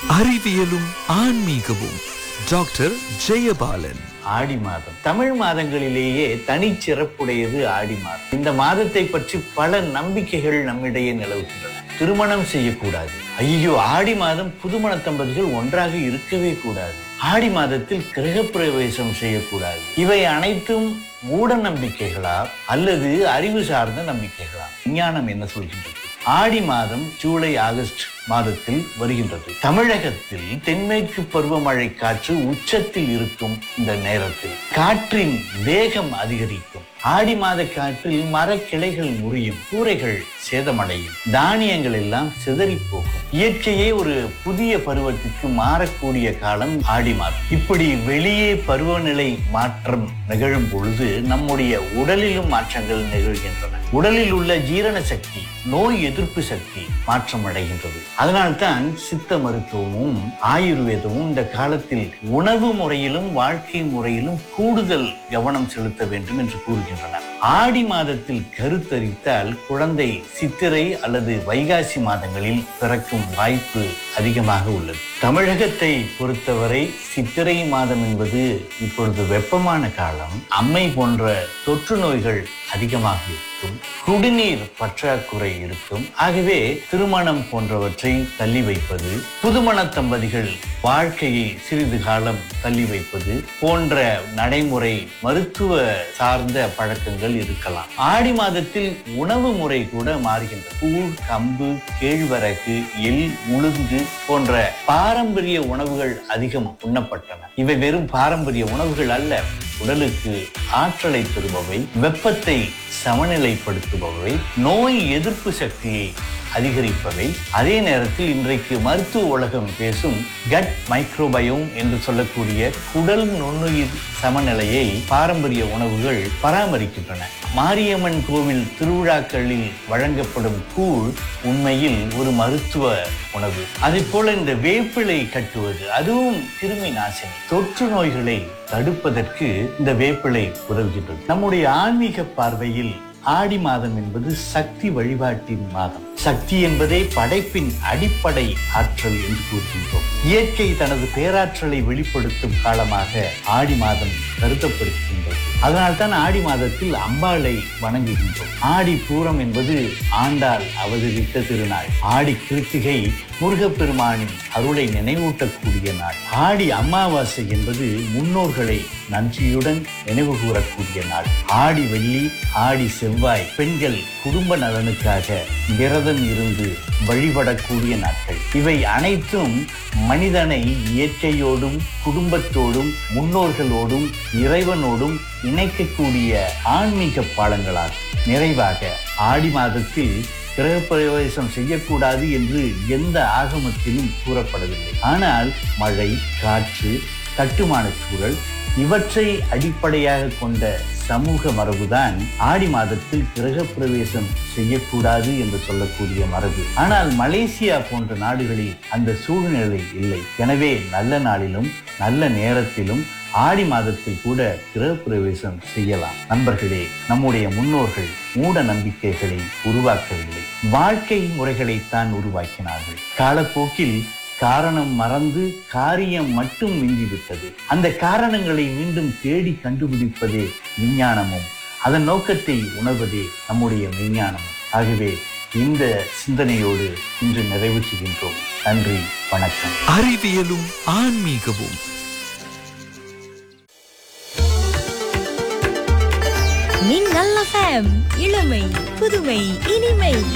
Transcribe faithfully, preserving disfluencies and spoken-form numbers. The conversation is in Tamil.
அறிவியலும் ஆன்மீகமும் டாக்டர் ஜெயபாலன். ஆடி மாதம் தமிழ் மாதங்களிலேயே தனிச்சிறப்புடையது ஆடி மாதம். இந்த மாதத்தை பற்றி பல நம்பிக்கைகள் நம்மிடையே நிலவுகின்றன. திருமணம் செய்யக்கூடாது, ஐயோ ஆடி மாதம் புதுமண தம்பதிகள் ஒன்றாக இருக்கவே கூடாது, ஆடி மாதத்தில் கிரகப்பிரவேசம் செய்யக்கூடாது. இவை அனைத்தும் மூட நம்பிக்கைகளா அல்லது அறிவு சார்ந்த நம்பிக்கைகளா? விஞ்ஞானம் என்ன சொல்கின்றது? ஆடி மாதம் ஜூலை ஆகஸ்ட் மாதத்தில் வருகின்றது. தமிழகத்தில் தென்மேற்கு பருவமழை காற்று உச்சத்தில் இருக்கும் இந்த நேரத்தில் காற்றின் வேகம் அதிகரிக்கும். ஆடி மாத காற்றில் மரக்கிளைகள் முறியும், கூரைகள் சேதமடையும், தானியங்கள் எல்லாம் சிதறி போகும். இயற்கையே ஒரு புதிய பருவத்திற்கு மாறக்கூடிய காலம் ஆடி மாதம். இப்படி வெளியே பருவநிலை மாற்றம் நிகழும் பொழுது நம்முடைய உடலிலும் மாற்றங்கள் நிகழ்கின்றன. உடலில் உள்ள ஜீரண சக்தி, நோய் எதிர்ப்பு சக்தி மாற்றம் அடைகின்றது. அதனால்தான் சித்த மருத்துவமும் ஆயுர்வேதமும் இந்த காலத்தில் உணவு முறையிலும் வாழ்க்கை முறையிலும் கூடுதல் கவனம் செலுத்த வேண்டும் என்று கூறுகின்றன. ஆடி மாதத்தில் கருத்தரித்தால் குழந்தை சித்திரை அல்லது வைகாசி மாதங்களில் பிறக்கும் வாய்ப்பு அதிகமாக உள்ளது. தமிழகத்தை பொறுத்தவரை சித்திரை மாதம் என்பது இப்பொழுது வெப்பமான காலம். அம்மை போன்ற தொற்று நோய்கள் அதிகமாக இருக்கும், குடிநீர் பற்றாக்குறை இருக்கும். ஆகவே திருமணம் போன்றவற்றை தள்ளி வைப்பது, புதுமண தம்பதிகள் வாழ்க்கையை சிறிது காலம் தள்ளி வைப்பது போன்ற நடைமுறை மருத்துவ சார்ந்த பழக்கங்கள் இருக்கலாம். ஆடி மாதத்தில் உணவு முறை கூட மாறுகின்றது. கூழ், கம்பு, கேழ்வரகு, எள், உளுந்து போன்ற பாரம்பரிய உணவுகள் அதிகம் உண்ணப்பட்டன. இவை வெறும் பாரம்பரிய உணவுகள் அல்ல, உடலுக்கு ஆற்றலை தருபவை, வெப்பத்தை சமநிலைப்படுத்துபவை, நோய் எதிர்ப்பு சக்தியை அதிகரிப்பவை. அதே நேரத்தில் இன்றைக்கு மருத்துவ உலகம் பேசும் கட் மைக்ரோபயோம் என்று சொல்லக்கூடிய குடல் நுண்ணுயிர் சமநிலையை பாரம்பரிய உணவுகள் பராமரிக்கின்றன. மாரியம்மன் கோவில் திருவிழாக்களில் வழங்கப்படும் கூழ் உண்மையில் ஒரு மருத்துவ உணவு. அதே போல இந்த வேப்பிலை கட்டுவது, அதுவும் கிருமி நாசினி. தொற்று நோய்களை தடுப்பதற்கு இந்த வேப்பிலை உதவுகின்றது. நம்முடைய ஆன்மீக பார்வையில் ஆடி மாதம் என்பது சக்தி வழிபாட்டின் மாதம். சக்தி என்பதே படைப்பின் அடிப்படை ஆற்றல் என்று கூறுகின்றோம். இயற்கை தனது பேராற்றலை வெளிப்படுத்தும் காலமாக ஆடி மாதம் கருதப்படுகின்றது. அதனால்தான் ஆடி மாதத்தில் அம்பாளை வணங்குகின்றோம். ஆடி பூரம் என்பது ஆண்டாள் அவதரித்த திருநாள். ஆடி கிருத்திகை முருகப்பெருமானின் அருளை நினைவூட்டக்கூடிய நாள். ஆடி அமாவாசை என்பது முன்னோர்களை நன்றியுடன் நினைவு கூறக்கூடிய நாள். ஆடி வெள்ளி, ஆடி செவ்வாய் பெண்கள் குடும்ப நலனுக்காக விரதம் இருந்து வழிபடக்கூடிய நாட்கள். இவை அனைத்தும் மனிதனை இயற்கையோடும் குடும்பத்தோடும் முன்னோர்களோடும் இறைவனோடும் இணைக்கக்கூடிய ஆன்மீக பாலங்களாகும். நிறைவாக ஆடி மாதத்தில் கிரகப்பிரவேசம் செய்யக்கூடாது என்று எந்த ஆகமத்திலும் கூறப்படவில்லை. ஆனால் மழை, காற்று, கட்டுமான சூழல் இவற்றை அடிப்படையாக கொண்ட சமூக மரபுதான் ஆடி மாதத்தில் கிரகப்பிரவேசம் செய்யக்கூடாது என்று சொல்லக்கூடிய மரபு. ஆனால் மலேசியா போன்ற நாடுகளில் அந்த சூழ்நிலை இல்லை. எனவே நல்ல நாளிலும் நல்ல நேரத்திலும் ஆடி மாதத்தில் கூட கிரகப்பிரவேசம் செய்யலாம். நண்பர்களே, நம்முடைய முன்னோர்கள் மூட நம்பிக்கைகளை உருவாக்கவில்லை, வாழ்க்கை முறைகளைத்தான் உருவாக்கினார்கள். காலப்போக்கில் காரணம் மறந்து காரியம் மட்டும் மிஞ்சிவிட்டது. அந்த காரணங்களை மீண்டும் தேடி கண்டுபிடிப்பதே விஞ்ஞானமும், அதன் நோக்கத்தை உணர்வதே நம்முடைய விஞ்ஞானமும். ஆகவே இந்த சிந்தனையோடு இன்று நிறைவு செய்கின்றோம். நன்றி, வணக்கம். அறிவியலும் ஆன்மீகமும். மின்னல் எஃப்எம், இளமை, புதுமை, இனிமை.